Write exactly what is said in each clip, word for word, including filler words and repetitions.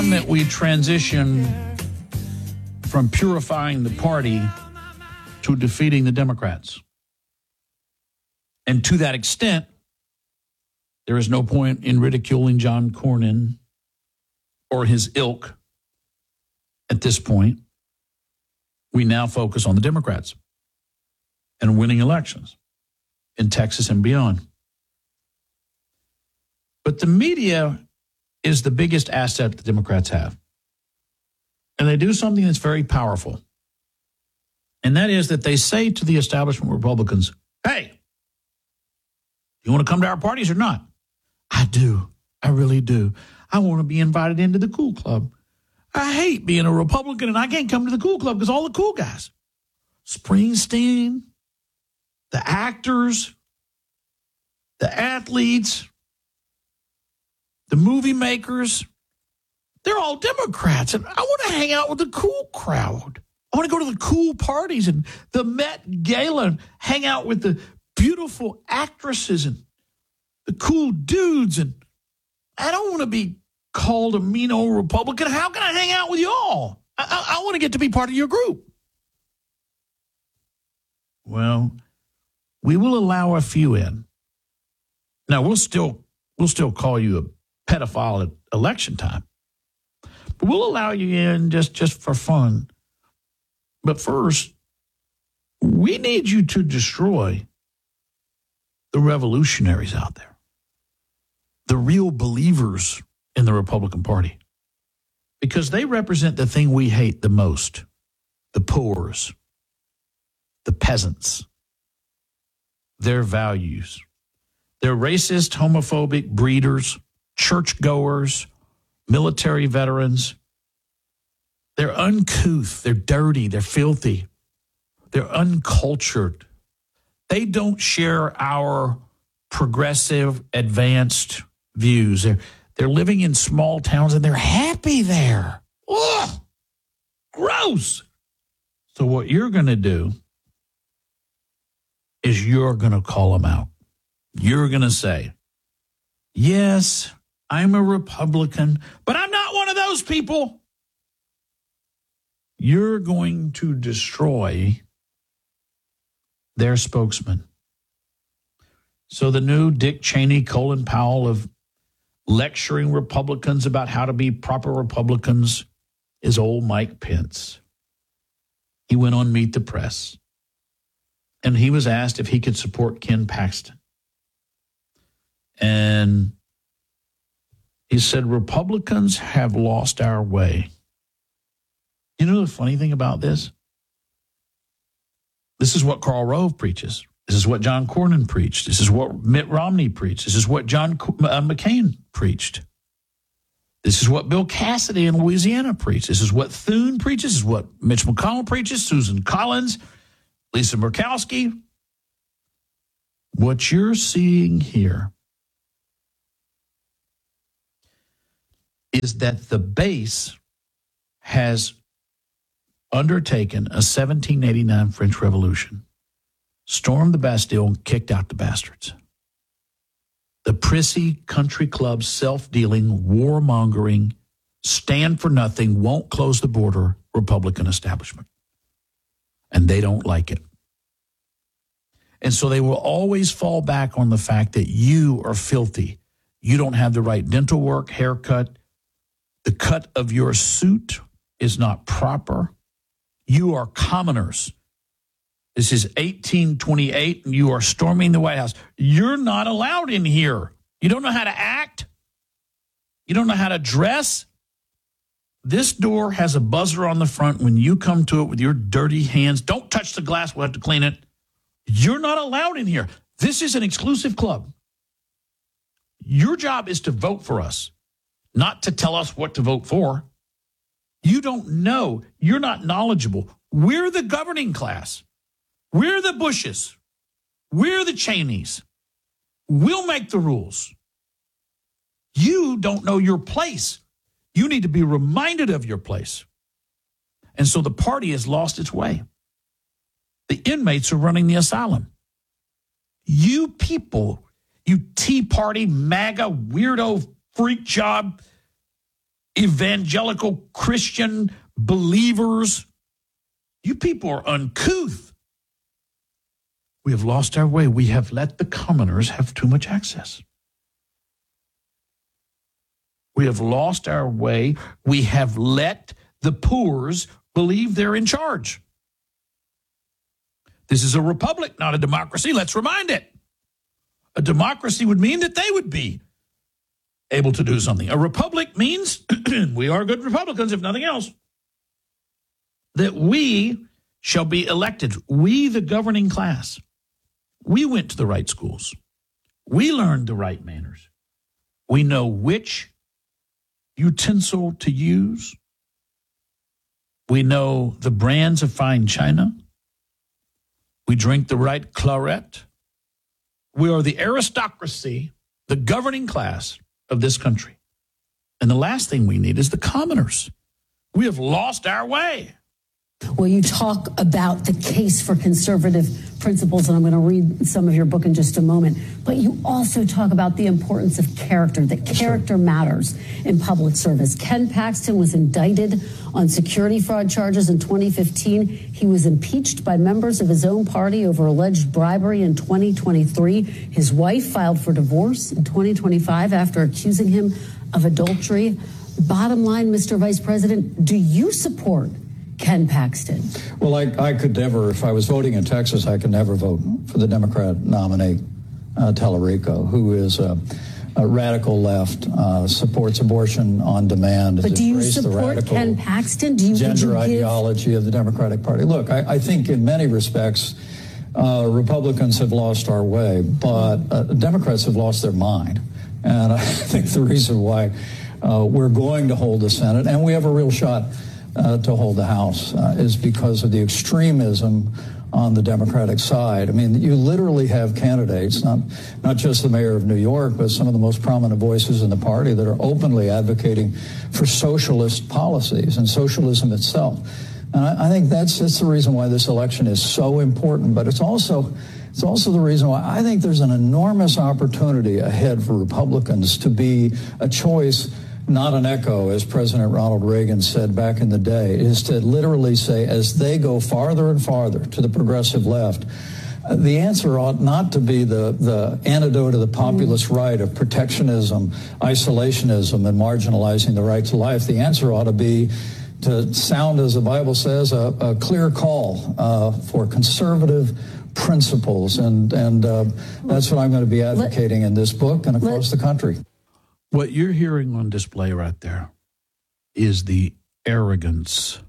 that we transition from purifying the party to defeating the Democrats. And to that extent, there is no point in ridiculing John Cornyn or his ilk at this point. We now focus on the Democrats and winning elections in Texas and beyond. But the media is the biggest asset the Democrats have. And they do something that's very powerful. And that is that they say to the establishment Republicans, hey, you want to come to our parties or not? I do. I really do. I want to be invited into the cool club. I hate being a Republican and I can't come to the cool club because all the cool guys, Springsteen, the actors, the athletes, the movie makers, they're all Democrats. And I want to hang out with the cool crowd. I want to go to the cool parties and the Met Gala and hang out with the beautiful actresses and the cool dudes. And I don't want to be called a mean old Republican. How can I hang out with y'all? I, I, I want to get to be part of your group. Well, we will allow a few in. Now, we'll still we'll still call you a pedophile at election time. But we'll allow you in just, just for fun. But first, we need you to destroy the revolutionaries out there, the real believers in the Republican Party, because they represent the thing we hate the most, the poors, the peasants, their values. They're racist, homophobic breeders, churchgoers, military veterans. They're uncouth, they're dirty, they're filthy, they're uncultured. They don't share our progressive, advanced views. They're, they're living in small towns and they're happy there. Ugh, gross. So what you're going to do is you're going to call them out. You're going to say, yes, I'm a Republican, but I'm not one of those people. You're going to destroy their spokesman. So the new Dick Cheney, Colin Powell of lecturing Republicans about how to be proper Republicans is old Mike Pence. He went on Meet the Press, and he was asked if he could support Ken Paxton. And he said, Republicans have lost our way. You know the funny thing about this? This is what Karl Rove preaches. This is what John Cornyn preached. This is what Mitt Romney preached. This is what John uh, McCain preached. This is what Bill Cassidy in Louisiana preached. This is what Thune preaches. This is what Mitch McConnell preaches, Susan Collins, Lisa Murkowski. What you're seeing here is that the base has undertaken a seventeen eighty-nine French Revolution, stormed the Bastille, and kicked out the bastards. The prissy country club, self-dealing, warmongering, stand for nothing, won't close the border Republican establishment. And they don't like it. And so they will always fall back on the fact that you are filthy. You don't have the right dental work, haircut. The cut of your suit is not proper. You are commoners. This is eighteen twenty-eight, and you are storming the White House. You're not allowed in here. You don't know how to act. You don't know how to dress. This door has a buzzer on the front. When you come to it with your dirty hands, don't touch the glass. We'll have to clean it. You're not allowed in here. This is an exclusive club. Your job is to vote for us, not to tell us what to vote for. You don't know. You're not knowledgeable. We're the governing class. We're the Bushes. We're the Cheneys. We'll make the rules. You don't know your place. You need to be reminded of your place. And so the party has lost its way. The inmates are running the asylum. You people, you Tea Party, MAGA, weirdo, freak job, evangelical Christian believers. You people are uncouth. We have lost our way. We have let the commoners have too much access. We have lost our way. We have let the poors believe they're in charge. This is a republic, not a democracy. Let's remind it. A democracy would mean that they would be able to do something. A republic means we are good Republicans, if nothing else, that we shall be elected. We, the governing class, we went to the right schools. We learned the right manners. We know which utensil to use. We know the brands of fine china. We drink the right claret. We are the aristocracy, the governing class of this country. And the last thing we need is the commoners. We have lost our way. Well, you talk about the case for conservative principles, and I'm going to read some of your book in just a moment. But you also talk about the importance of character, that character matters in public service. Ken Paxton was indicted on security fraud charges in twenty fifteen. He was impeached by members of his own party over alleged bribery in twenty twenty-three. His wife filed for divorce in twenty twenty-five after accusing him of adultery. Bottom line, Mister Vice President, do you support Ken Paxton? Well, I, I could never, if I was voting in Texas, I could never vote for the Democrat nominee, uh, Tallarico, who is a, a radical left, uh, supports abortion on demand. But do you support Ken Paxton? Do you gender you ideology give... of the Democratic Party? Look, I, I think in many respects, uh, Republicans have lost our way, but uh, Democrats have lost their mind. And I think the reason why uh, we're going to hold the Senate, and we have a real shot Uh, to hold the House uh, is because of the extremism on the Democratic side. I mean, you literally have candidates, not not just the mayor of New York, but some of the most prominent voices in the party that are openly advocating for socialist policies and socialism itself. And I, I think that's that's the reason why this election is so important. But it's also it's also the reason why I think there's an enormous opportunity ahead for Republicans to be a choice, not an echo, as President Ronald Reagan said back in the day, is to literally say, as they go farther and farther to the progressive left, uh, the answer ought not to be the, the antidote of the populist mm. right of protectionism, isolationism, and marginalizing the right to life. The answer ought to be to sound, as the Bible says, a, a clear call uh, for conservative principles. And, and uh, that's what I'm going to be advocating in this book and across the country. What you're hearing on display right there is the arrogance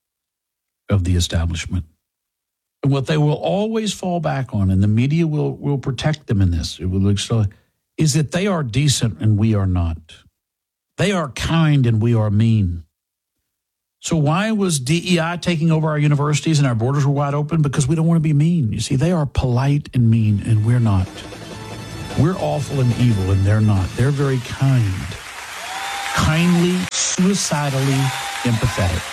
of the establishment. And what they will always fall back on, and the media will, will protect them in this, it will extol, is that they are decent and we are not. They are kind and we are mean. So why was D E I taking over our universities and our borders were wide open? Because we don't want to be mean. You see, they are polite and mean, and we're not. We're awful and evil, and they're not. They're very kind. Kindly, suicidally empathetic.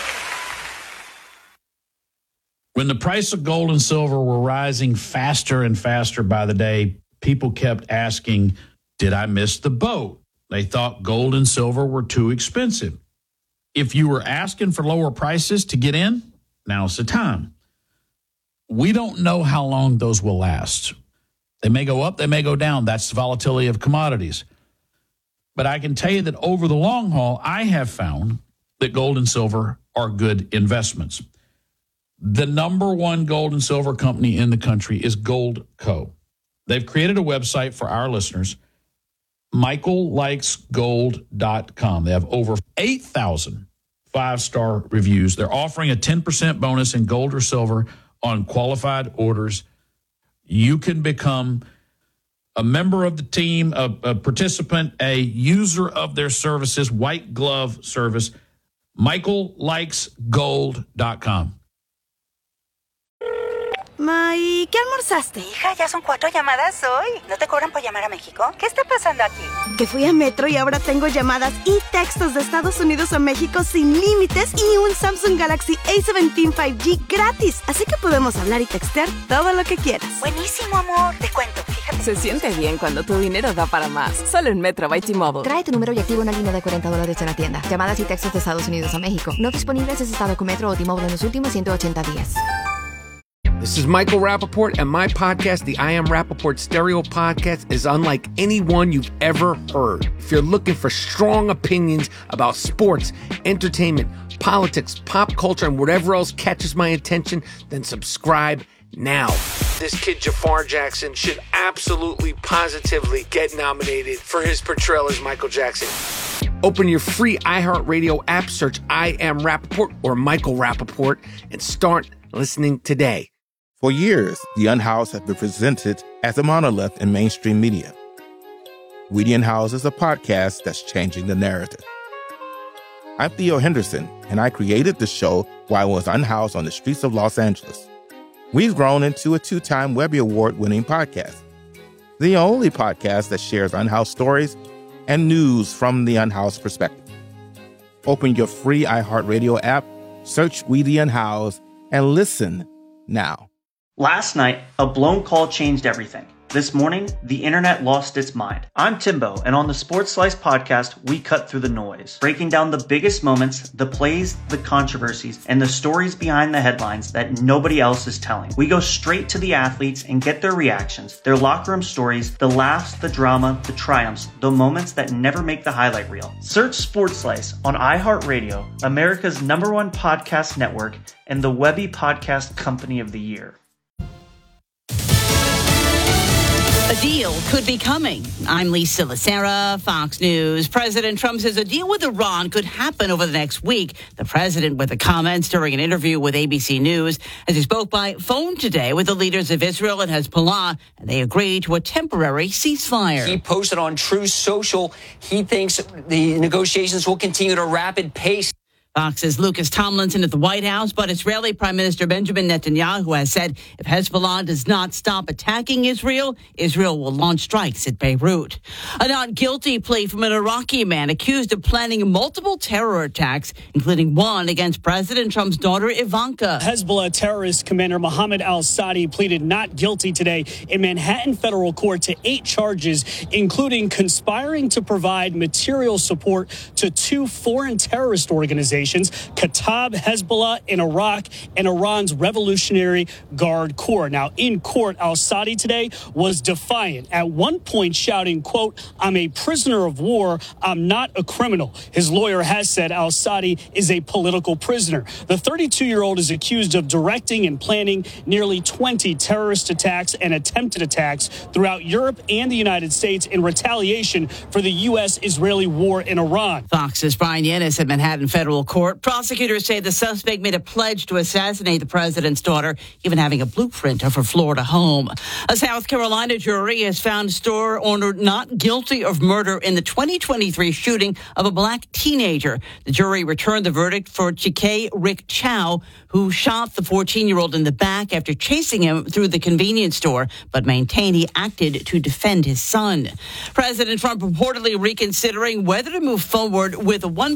When the price of gold and silver were rising faster and faster by the day, people kept asking, did I miss the boat? They thought gold and silver were too expensive. If you were asking for lower prices to get in, now's the time. We don't know how long those will last. They may go up, they may go down. That's the volatility of commodities. But I can tell you that over the long haul, I have found that gold and silver are good investments. The number one gold and silver company in the country is Goldco. They've created a website for our listeners, michael likes gold dot com. They have over eight thousand five-star reviews. They're offering a ten percent bonus in gold or silver on qualified orders. You can become a member of the team, a, a participant, a user of their services, white glove service, michael likes gold dot com. Ma, ¿y qué almorzaste? Hija, ya son cuatro llamadas hoy. ¿No te cobran por llamar a México? ¿Qué está pasando aquí? Que fui a Metro y ahora tengo llamadas y textos de Estados Unidos a México sin límites y un Samsung Galaxy A diecisiete cinco G gratis. Así que podemos hablar y textear todo lo que quieras. Buenísimo, amor. Te cuento, fíjate Se siente bien cuando tu dinero da para más. Solo en Metro by T-Mobile. Trae tu número y activa una línea de cuarenta dólares en la tienda. Llamadas y textos de Estados Unidos a México. No disponibles si estado con Metro o T-Mobile en los últimos ciento ochenta días. This is Michael Rappaport, and my podcast, the I Am Rappaport Stereo Podcast, is unlike anyone you've ever heard. If you're looking for strong opinions about sports, entertainment, politics, pop culture, and whatever else catches my attention, then subscribe now. This kid, Jafar Jackson, should absolutely, positively get nominated for his portrayal as Michael Jackson. Open your free iHeartRadio app, search I Am Rappaport or Michael Rappaport, and start listening today. For years, The Unhoused have been presented as a monolith in mainstream media. We The Unhoused is a podcast that's changing the narrative. I'm Theo Henderson, and I created the show while I was unhoused on the streets of Los Angeles. We've grown into a two-time Webby Award-winning podcast, the only podcast that shares unhoused stories and news from the unhoused perspective. Open your free iHeartRadio app, search We The Unhoused, and listen now. Last night, a blown call changed everything. This morning, the internet lost its mind. I'm Timbo, and on the Sports Slice podcast, we cut through the noise, breaking down the biggest moments, the plays, the controversies, and the stories behind the headlines that nobody else is telling. We go straight to the athletes and get their reactions, their locker room stories, the laughs, the drama, the triumphs, the moments that never make the highlight reel. Search Sports Slice on iHeartRadio, America's number one podcast network, and the Webby Podcast Company of the Year. A deal could be coming. I'm Lisa Lacera, Fox News. President Trump says a deal with Iran could happen over the next week. The president with the comments during an interview with A B C News as he spoke by phone today with the leaders of Israel and Hezbollah, and they agreed to a temporary ceasefire. He posted on True Social he thinks the negotiations will continue at a rapid pace. Fox's Lucas Tomlinson at the White House, but Israeli Prime Minister Benjamin Netanyahu has said if Hezbollah does not stop attacking Israel, Israel will launch strikes at Beirut. A not guilty plea from an Iraqi man accused of planning multiple terror attacks, including one against President Trump's daughter Ivanka. Hezbollah terrorist commander Mohammed al-Sadi pleaded not guilty today in Manhattan federal court to eight charges, including conspiring to provide material support to two foreign terrorist organizations, Kataib, Hezbollah in Iraq, and Iran's Revolutionary Guard Corps. Now, in court, al-Sadi today was defiant, at one point shouting, quote, "I'm a prisoner of war. I'm not a criminal." His lawyer has said al-Sadi is a political prisoner. The thirty-two-year-old is accused of directing and planning nearly twenty terrorist attacks and attempted attacks throughout Europe and the United States in retaliation for the U S Israeli war in Iran. Fox's Brian Yennis at Manhattan Federal Court. Prosecutors say the suspect made a pledge to assassinate the president's daughter, even having a blueprint of her Florida home. A South Carolina jury has found store owner not guilty of murder in the twenty twenty-three shooting of a black teenager. The jury returned the verdict for Chike Rick Chow, who shot the fourteen-year-old in the back after chasing him through the convenience store, but maintained he acted to defend his son. President Trump reportedly reconsidering whether to move forward with a one